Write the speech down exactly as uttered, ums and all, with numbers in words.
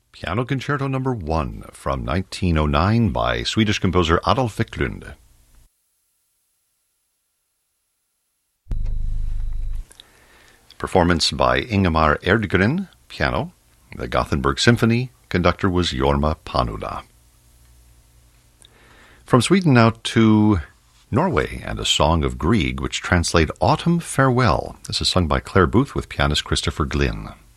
Piano Concerto Number One from nineteen oh nine by Swedish composer Adolf Wiklund. Performance by Ingemar Erdgren, piano. The Gothenburg Symphony, conductor was Jorma Panuda. From Sweden now to Norway and a song of Grieg, which translate Autumn Farewell. This is sung by Claire Booth with pianist Christopher Glynn.